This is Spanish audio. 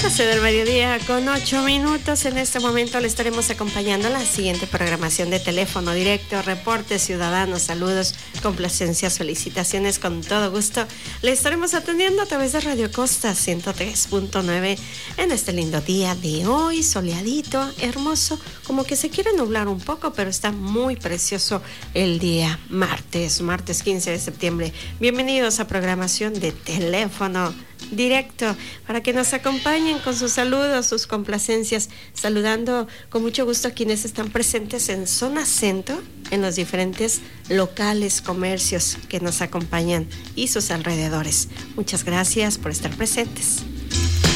12 del mediodía con 8 minutos. En este momento le estaremos acompañando en la siguiente programación de teléfono directo, reportes ciudadanos, saludos, complacencias, felicitaciones. Con todo gusto le estaremos atendiendo a través de Radio Costa 103.9 en este lindo día de hoy, soleadito, hermoso, como que se quiere nublar un poco, pero está muy precioso el día martes 15 de septiembre. Bienvenidos a programación de teléfono directo para que nos acompañen con sus saludos, sus complacencias, saludando con mucho gusto a quienes están presentes en zona centro, en los diferentes locales, comercios que nos acompañan y sus alrededores. Muchas gracias por estar presentes.